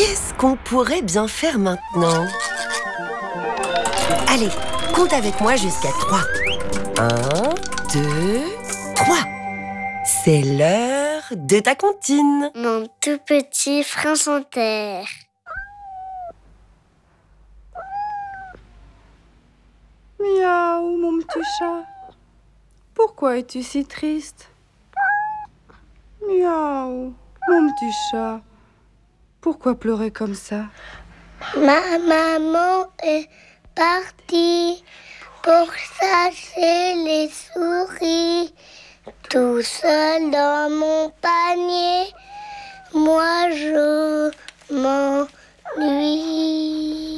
Qu'est-ce qu'on pourrait bien faire maintenant? Allez, compte avec moi jusqu'à 3. 1, 2, 3. C'est l'heure de ta comptine. Mon tout petit prince en terre. Miaou, mon petit chat. Pourquoi es-tu si triste? Miaou, mon petit chat. Pourquoi pleurer comme ça? Ma maman est partie pour chasser les souris. Tout seul dans mon panier, moi je m'ennuie.